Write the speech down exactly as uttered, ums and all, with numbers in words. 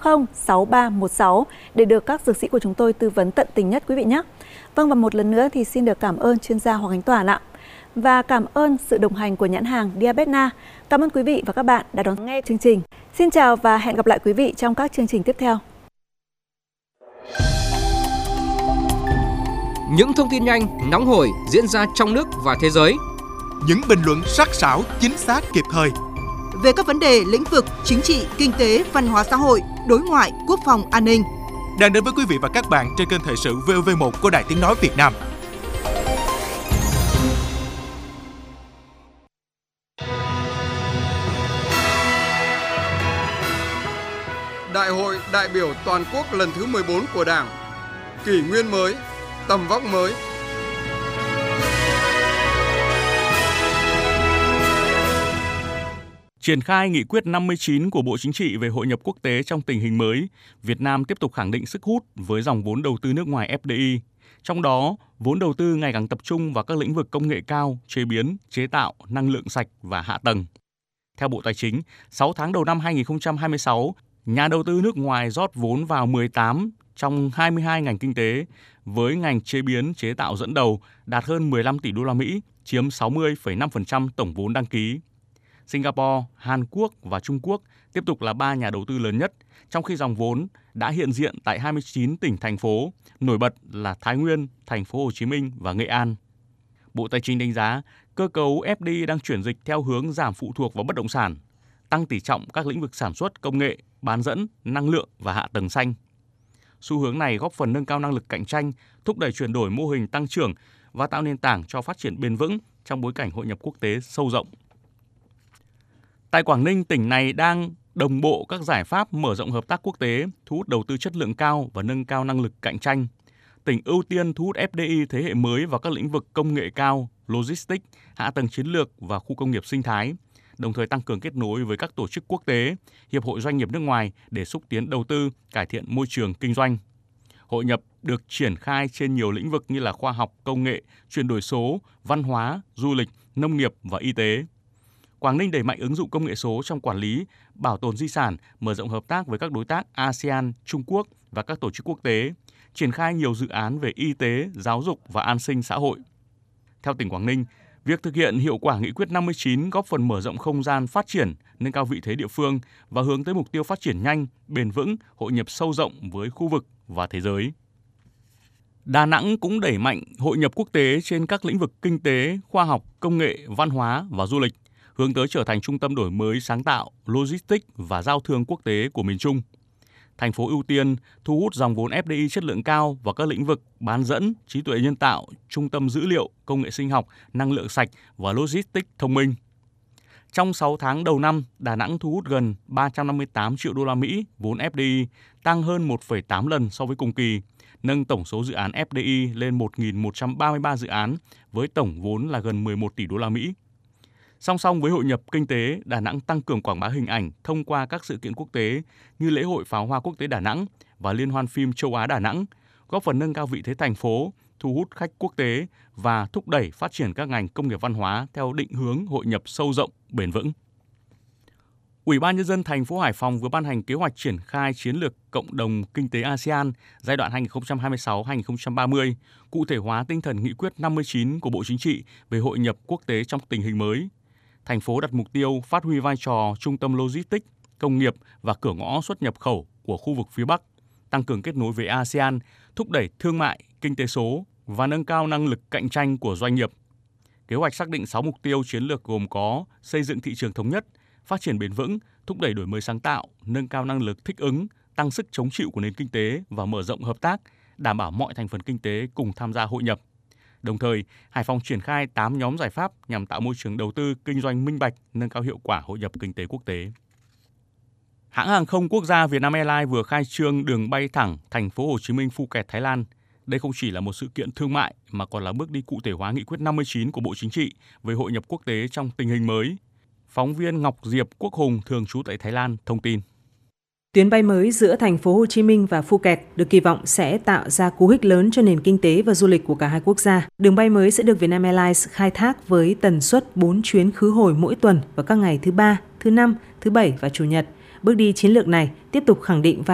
không sáu ba một sáu để được các dược sĩ của chúng tôi tư vấn tận tình nhất quý vị nhé. Vâng, và một lần nữa thì xin được cảm ơn chuyên gia Hoàng Khánh Toàn ạ. Và cảm ơn sự đồng hành của nhãn hàng Diabetna. Cảm ơn quý vị và các bạn đã đón nghe chương trình. Xin chào và hẹn gặp lại quý vị trong các chương trình tiếp theo. Những thông tin nhanh, nóng hổi diễn ra trong nước và thế giới. Những bình luận sắc sảo, chính xác, kịp thời. Về các vấn đề lĩnh vực chính trị, kinh tế, văn hóa xã hội, đối ngoại, quốc phòng, an ninh. Đang đến với quý vị và các bạn trên kênh Thời sự vê o vê một của Đài Tiếng Nói Việt Nam. Đại hội đại biểu toàn quốc lần thứ mười bốn của Đảng, kỷ nguyên mới, tầm vóc mới. Triển khai nghị quyết năm mươi chín của Bộ Chính trị về hội nhập quốc tế trong tình hình mới, Việt Nam tiếp tục khẳng định sức hút với dòng vốn đầu tư nước ngoài ép đê i. Trong đó, vốn đầu tư ngày càng tập trung vào các lĩnh vực công nghệ cao, chế biến, chế tạo, năng lượng sạch và hạ tầng. Theo Bộ Tài chính, sáu tháng đầu năm hai nghìn không trăm hai mươi sáu, nhà đầu tư nước ngoài rót vốn vào mười tám trong hai mươi hai ngành kinh tế, với ngành chế biến, chế tạo dẫn đầu đạt hơn mười lăm tỷ đô la Mỹ, chiếm sáu mươi phẩy năm phần trăm tổng vốn đăng ký. Singapore, Hàn Quốc và Trung Quốc tiếp tục là ba nhà đầu tư lớn nhất, trong khi dòng vốn đã hiện diện tại hai mươi chín tỉnh, thành phố, nổi bật là Thái Nguyên, Thành phố Hồ Chí Minh và Nghệ An. Bộ Tài chính đánh giá cơ cấu ép đê i đang chuyển dịch theo hướng giảm phụ thuộc vào bất động sản, tăng tỷ trọng các lĩnh vực sản xuất, công nghệ, bán dẫn, năng lượng và hạ tầng xanh. Xu hướng này góp phần nâng cao năng lực cạnh tranh, thúc đẩy chuyển đổi mô hình tăng trưởng và tạo nền tảng cho phát triển bền vững trong bối cảnh hội nhập quốc tế sâu rộng. Tại Quảng Ninh, tỉnh này đang đồng bộ các giải pháp mở rộng hợp tác quốc tế, thu hút đầu tư chất lượng cao và nâng cao năng lực cạnh tranh. Tỉnh ưu tiên thu hút ép đê i thế hệ mới vào các lĩnh vực công nghệ cao, logistics, hạ tầng chiến lược và khu công nghiệp sinh thái, đồng thời tăng cường kết nối với các tổ chức quốc tế, hiệp hội doanh nghiệp nước ngoài để xúc tiến đầu tư, cải thiện môi trường kinh doanh. Hội nhập được triển khai trên nhiều lĩnh vực như là khoa học, công nghệ, chuyển đổi số, văn hóa, du lịch, nông nghiệp và y tế. Quảng Ninh đẩy mạnh ứng dụng công nghệ số trong quản lý, bảo tồn di sản, mở rộng hợp tác với các đối tác a sê an, Trung Quốc và các tổ chức quốc tế, triển khai nhiều dự án về y tế, giáo dục và an sinh xã hội. Theo tỉnh Quảng Ninh, việc thực hiện hiệu quả nghị quyết năm mươi chín góp phần mở rộng không gian phát triển, nâng cao vị thế địa phương và hướng tới mục tiêu phát triển nhanh, bền vững, hội nhập sâu rộng với khu vực và thế giới. Đà Nẵng cũng đẩy mạnh hội nhập quốc tế trên các lĩnh vực kinh tế, khoa học, công nghệ, văn hóa và du lịch, hướng tới trở thành trung tâm đổi mới sáng tạo, logistics và giao thương quốc tế của miền Trung. Thành phố ưu tiên thu hút dòng vốn ép đê i chất lượng cao vào các lĩnh vực bán dẫn, trí tuệ nhân tạo, trung tâm dữ liệu, công nghệ sinh học, năng lượng sạch và logistics thông minh. Trong sáu tháng đầu năm, Đà Nẵng thu hút gần ba trăm năm mươi tám triệu đô la Mỹ vốn ép đê i, tăng hơn một phẩy tám lần so với cùng kỳ, nâng tổng số dự án ép đê i lên một nghìn một trăm ba mươi ba dự án với tổng vốn là gần mười một tỷ đô la Mỹ. Song song với hội nhập kinh tế, Đà Nẵng tăng cường quảng bá hình ảnh thông qua các sự kiện quốc tế như lễ hội pháo hoa quốc tế Đà Nẵng và liên hoan phim châu Á Đà Nẵng, góp phần nâng cao vị thế thành phố, thu hút khách quốc tế và thúc đẩy phát triển các ngành công nghiệp văn hóa theo định hướng hội nhập sâu rộng, bền vững. Ủy ban Nhân dân thành phố Hải Phòng vừa ban hành kế hoạch triển khai chiến lược cộng đồng kinh tế a sê an giai đoạn hai nghìn không trăm hai mươi sáu đến hai nghìn không trăm ba mươi, cụ thể hóa tinh thần nghị quyết năm mươi chín của Bộ Chính trị về hội nhập quốc tế trong tình hình mới. Thành phố đặt mục tiêu phát huy vai trò trung tâm logistics, công nghiệp và cửa ngõ xuất nhập khẩu của khu vực phía Bắc, tăng cường kết nối với a sê an, thúc đẩy thương mại, kinh tế số và nâng cao năng lực cạnh tranh của doanh nghiệp. Kế hoạch xác định sáu mục tiêu chiến lược gồm có xây dựng thị trường thống nhất, phát triển bền vững, thúc đẩy đổi mới sáng tạo, nâng cao năng lực thích ứng, tăng sức chống chịu của nền kinh tế và mở rộng hợp tác, đảm bảo mọi thành phần kinh tế cùng tham gia hội nhập. Đồng thời, Hải Phòng triển khai tám nhóm giải pháp nhằm tạo môi trường đầu tư kinh doanh minh bạch, nâng cao hiệu quả hội nhập kinh tế quốc tế. Hãng hàng không quốc gia Vietnam Airlines vừa khai trương đường bay thẳng thành phố Hồ Chí Minh, Phuket, Thái Lan. Đây không chỉ là một sự kiện thương mại mà còn là bước đi cụ thể hóa nghị quyết năm mươi chín của Bộ Chính trị về hội nhập quốc tế trong tình hình mới. Phóng viên Ngọc Diệp Quốc Hùng thường trú tại Thái Lan thông tin. Tuyến bay mới giữa thành phố Hồ Chí Minh và Phuket được kỳ vọng sẽ tạo ra cú hích lớn cho nền kinh tế và du lịch của cả hai quốc gia. Đường bay mới sẽ được Vietnam Airlines khai thác với tần suất bốn chuyến khứ hồi mỗi tuần vào các ngày thứ ba, thứ năm, thứ bảy và chủ nhật. Bước đi chiến lược này tiếp tục khẳng định vai